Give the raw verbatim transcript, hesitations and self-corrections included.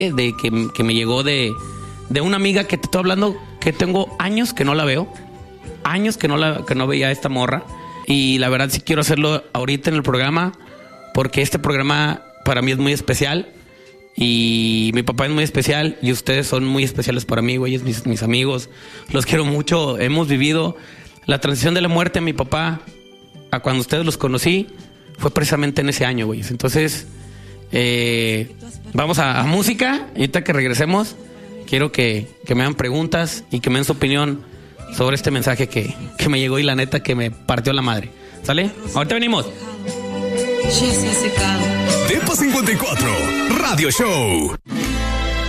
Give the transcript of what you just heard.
de que, que me llegó de, de una amiga que te estoy hablando, que tengo años que no la veo, años que no, la, que no veía a esta morra. Y la verdad sí quiero hacerlo ahorita en el programa, porque este programa para mí es muy especial. Y mi papá es muy especial y ustedes son muy especiales para mí, güey, mis, mis amigos. Los quiero mucho. Hemos vivido la transición de la muerte de mi papá a cuando ustedes los conocí. Fue precisamente en ese año, güey. Entonces, eh, vamos a, a música. Y ahorita que regresemos, quiero que, que me hagan preguntas y que me den su opinión sobre este mensaje que, que me llegó y la neta que me partió la madre. ¿Sale? Ahorita venimos. Depa cincuenta y cuatro Radio Show.